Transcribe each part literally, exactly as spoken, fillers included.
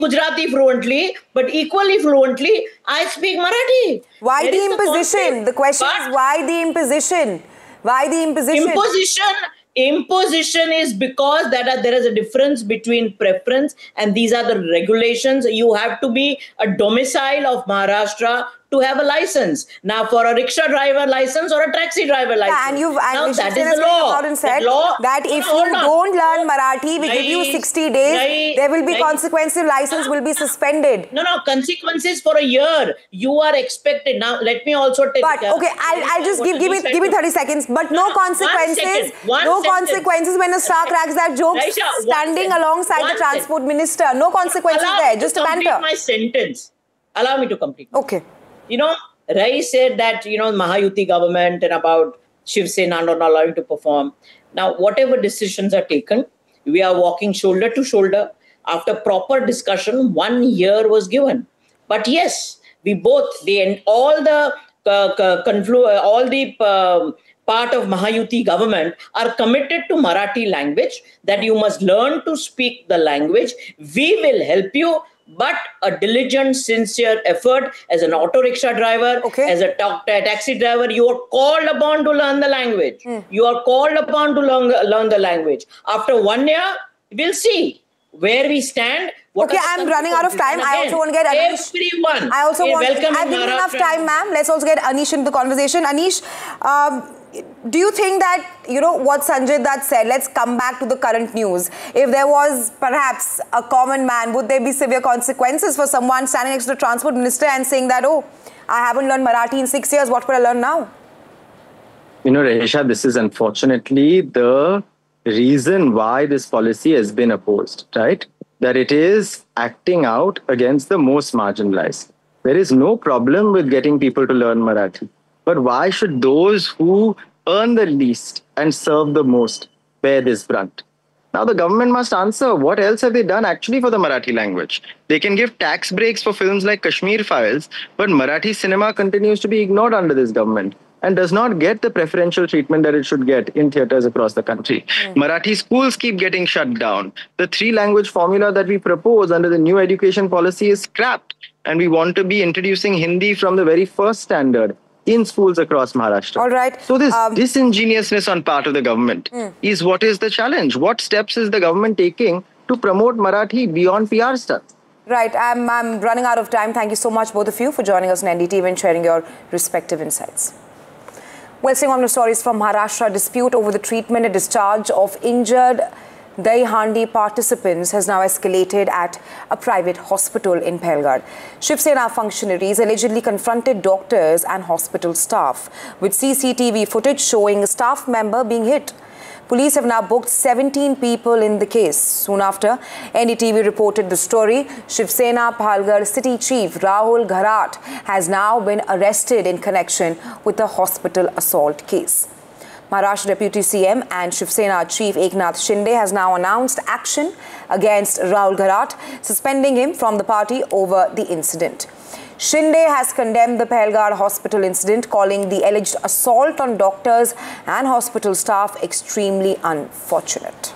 Gujarati fluently, but equally fluently, I speak Marathi. Why the imposition? The question is why the imposition? Why the imposition? Imposition. Imposition is because that are, there is a difference between preference, and these are the regulations. You have to be a domicile of Maharashtra to have a license. Now, for a rickshaw driver license or a taxi driver license. Yeah, and you've and now that is the law. And said that, law, that if no, you don't learn Marathi, we give you sixty days. Right, there will be right. consequences. License will be suspended. No, no, consequences for a year. You are expected. Now, let me also take. But okay, I'll, I'll just give give me give me thirty seconds. But no, no consequences. One second, one no sentence. consequences when a star cracks that joke Raisha, standing alongside the transport sentence. minister. No consequences Allow there. Just a banter. My sentence. Allow me to complete. Okay. You know, Rai said that, you know, Mahayuti government and about Shiv Sena not allowing to perform. Now, whatever decisions are taken, we are walking shoulder to shoulder. After proper discussion, one year was given. But yes, we both, the all the uh, conflu all the uh, part of Mahayuti government are committed to Marathi language, that you must learn to speak the language. We will help you. But a diligent, sincere effort as an auto rickshaw driver, okay. as a ta taxi driver, you are called upon to learn the language. Mm. You are called upon to learn, learn the language. After one year, we'll see where we stand. Okay, I'm running out of time. Again, I also want to get Anish. Everyone. I also want. Welcome I've given enough time, ma'am. Let's also get Anish into the conversation. Anish, um, do you think that, you know, what Sanjay Dutt said, let's come back to the current news. If there was perhaps a common man, would there be severe consequences for someone standing next to the transport minister and saying that, oh, I haven't learned Marathi in six years, what could I learn now? You know, Raisha, this is unfortunately the reason why this policy has been opposed, right? That it is acting out against the most marginalized. There is no problem with getting people to learn Marathi. But why should those who earn the least and serve the most bear this brunt? Now the government must answer, what else have they done actually for the Marathi language? They can give tax breaks for films like Kashmir Files, but Marathi cinema continues to be ignored under this government and does not get the preferential treatment that it should get in theatres across the country. Mm. Marathi schools keep getting shut down. The three-language formula that we propose under the new education policy is scrapped, and we want to be introducing Hindi from the very first standard in schools across Maharashtra. All right. So this um, disingenuousness on part of the government mm. is what is the challenge. What steps is the government taking to promote Marathi beyond P R stuff? Right. I'm, I'm running out of time. Thank you so much, both of you, for joining us on N D T V and sharing your respective insights. Well, staying on the stories from Maharashtra, dispute over the treatment and discharge of injured Dahi Handi participants has now escalated at a private hospital in Pahalgad. Shiv Sena functionaries allegedly confronted doctors and hospital staff with C C T V footage showing a staff member being hit. Police have now booked seventeen people in the case. Soon after, N D T V reported the story. Shiv Sena Pahalgad City Chief Rahul Gharat has now been arrested in connection with the hospital assault case. Maharashtra Deputy C M and Shiv Sena Chief Eknath Shinde has now announced action against Rahul Gharat, suspending him from the party over the incident. Shinde has condemned the Pahalgad hospital incident, calling the alleged assault on doctors and hospital staff extremely unfortunate.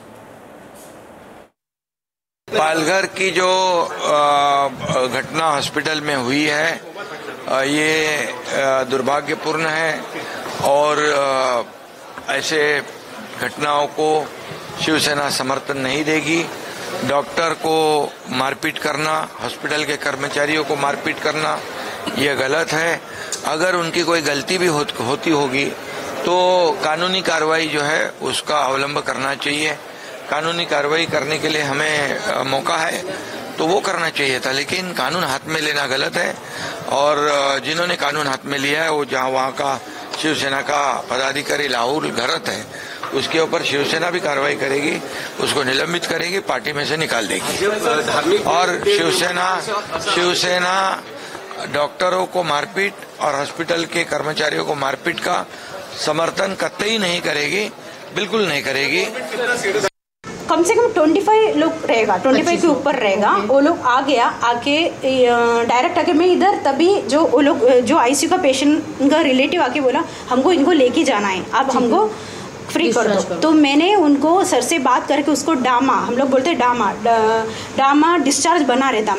Palghar की जो घटना hospital में हुई है ये दुर्भाग्यपूर्ण है और ऐसे घटनाओं को शिवसेना समर्थन नहीं देगी। डॉक्टर को मारपीट करना, हॉस्पिटल के कर्मचारियों को मारपीट करना ये गलत है। अगर उनकी कोई गलती भी हो, होती होगी तो कानूनी कार्रवाई जो है उसका अवलंब करना चाहिए। कानूनी कार्रवाई करने के लिए हमें मौका है तो वो करना चाहिए था, लेकिन कानून हाथ में लेना गलत है और जिन्होंने कानून हाथ में लिया है वो जहाँ वहाँ का शिवसेना का पदाधिकारी राहुल घरत है, उसके ऊपर शिवसेना भी कार्रवाई करेगी, उसको निलंबित करेगी, पार्टी में से निकाल देगी। और शिवसेना शिवसेना डॉक्टरों को मारपीट और हॉस्पिटल के कर्मचारियों को मारपीट का समर्थन कतई नहीं करेगी, बिल्कुल नहीं करेगी। कम से कम पच्चीस लोग रहेगा, पच्चीस के ऊपर रहेगा। वो लोग आ गया, आके डायरेक्ट आके मैं इधर तभी जो वो लोग जो आईसीयू का पेशेंट का रिलेटिव आके बोला हमको इनको लेके जाना है, अब हमको फ्री कर दो। तो मैंने उनको सर से बात करके उसको डामा, हम लोग बोलते हैं डामा डामा डिस्चार्ज बना रहता।